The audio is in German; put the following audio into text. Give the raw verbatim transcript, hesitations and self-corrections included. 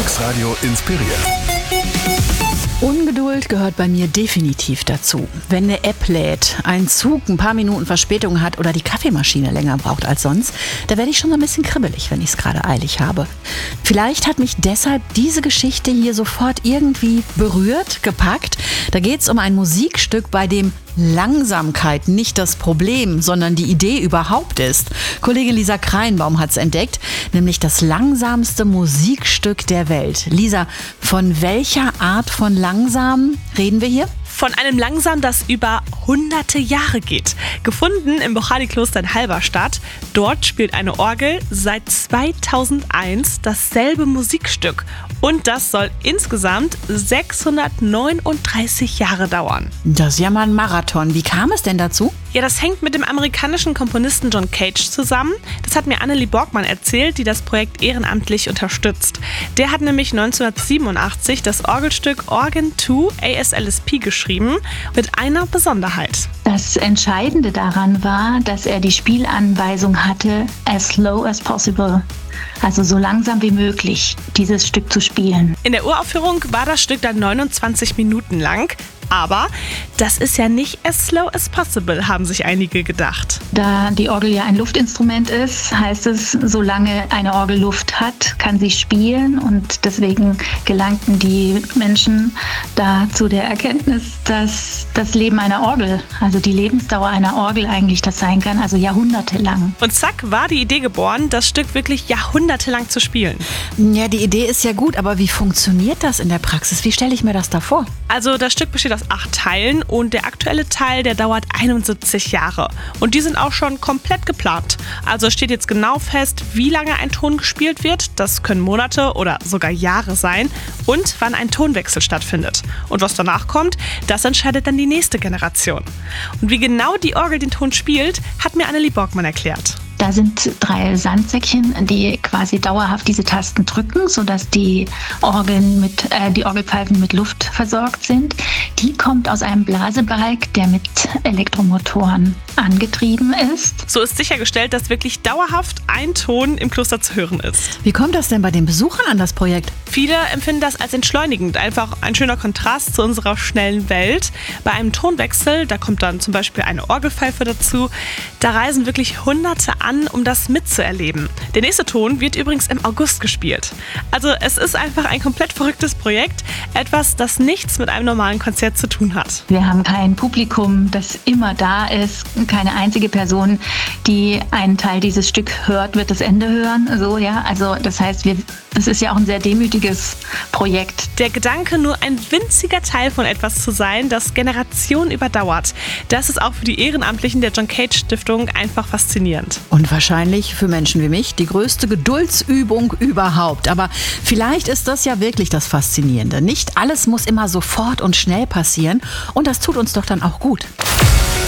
Erfolgsradio inspiriert. Ungeduld gehört bei mir definitiv dazu. Wenn eine App lädt, ein Zug ein paar Minuten Verspätung hat oder die Kaffeemaschine länger braucht als sonst, da werde ich schon so ein bisschen kribbelig, wenn ich es gerade eilig habe. Vielleicht hat mich deshalb diese Geschichte hier sofort irgendwie berührt, gepackt. Da geht es um ein Musikstück, bei dem Langsamkeit nicht das Problem, sondern die Idee überhaupt ist. Kollegin Lisa Kreinbaum hat es entdeckt, nämlich das langsamste Musikstück der Welt. Lisa, von welcher Art von langsam reden wir hier? Von einem Langsam, das über hunderte Jahre geht. Gefunden im Bochadi-Kloster in Halberstadt. Dort spielt eine Orgel seit zweitausendeins dasselbe Musikstück. Und das soll insgesamt sechshundertneununddreißig Jahre dauern. Das ist ja mal ein Marathon. Wie kam es denn dazu? Ja, das hängt mit dem amerikanischen Komponisten John Cage zusammen. Das hat mir Annelie Borgmann erzählt, die das Projekt ehrenamtlich unterstützt. Der hat nämlich neunzehnhundertsiebenundachtzig das Orgelstück Organ zwei A S L S P geschrieben, mit einer Besonderheit. Das Entscheidende daran war, dass er die Spielanweisung hatte, as slow as possible. Also so langsam wie möglich, dieses Stück zu spielen. In der Uraufführung war das Stück dann neunundzwanzig Minuten lang. Aber das ist ja nicht as slow as possible, haben sich einige gedacht. Da die Orgel ja ein Luftinstrument ist, heißt es, solange eine Orgel Luft hat, kann sie spielen. Und deswegen gelangten die Menschen da zu der Erkenntnis, dass das Leben einer Orgel, also die Lebensdauer einer Orgel eigentlich das sein kann, also jahrhundertelang. Und zack, war die Idee geboren, das Stück wirklich jahrhundertelang zu spielen. Ja, die Idee ist ja gut, aber wie funktioniert das in der Praxis? Wie stelle ich mir das da vor? Also das Stück besteht aus acht Teilen und der aktuelle Teil, der dauert einundsiebzig Jahre. Und die sind auch schon komplett geplant. Also steht jetzt genau fest, wie lange ein Ton gespielt wird. Das können Monate oder sogar Jahre sein. Und wann ein Tonwechsel stattfindet. Und was danach kommt, das entscheidet dann die nächste Generation. Und wie genau die Orgel den Ton spielt, hat mir Annelie Borgmann erklärt. Da sind drei Sandsäckchen, die quasi dauerhaft diese Tasten drücken, sodass die Orgeln mit, äh, die Orgelpfeifen mit Luft versorgt sind. Die kommt aus einem Blasebalg, der mit Elektromotoren angetrieben ist. So ist sichergestellt, dass wirklich dauerhaft ein Ton im Kloster zu hören ist. Wie kommt das denn bei den Besuchern an das Projekt? Viele empfinden das als entschleunigend, einfach ein schöner Kontrast zu unserer schnellen Welt. Bei einem Tonwechsel, da kommt dann zum Beispiel eine Orgelpfeife dazu, da reisen wirklich Hunderte an, um das mitzuerleben. Der nächste Ton wird übrigens im August gespielt. Also es ist einfach ein komplett verrücktes Projekt, etwas, das nichts mit einem normalen Konzert zu tun hat. Wir haben kein Publikum, das immer da ist, keine einzige Person, die einen Teil dieses Stück hört, wird das Ende hören. So, ja, also das heißt, wir, das ist ja auch ein sehr demütiges Projekt. Der Gedanke, nur ein winziger Teil von etwas zu sein, das Generationen überdauert, das ist auch für die Ehrenamtlichen der John Cage Stiftung einfach faszinierend. Und wahrscheinlich für Menschen wie mich die größte Geduldsübung überhaupt. Aber vielleicht ist das ja wirklich das Faszinierende. Nicht alles muss immer sofort und schnell passieren. Und das tut uns doch dann auch gut.